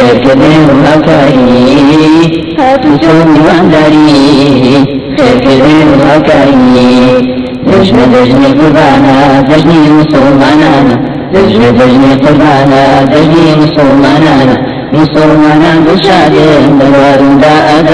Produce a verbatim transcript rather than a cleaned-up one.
خيركردن و هاوکاری هاتوو چۆن میوانداری خيركردن و هاوکاری دەژمە دەژنی قوربانە دەژنی مسلمانانە دەژمە دەژنی قوربانە دەژنی مسلمانانە مسلمانان دڵشادێن دەوارندا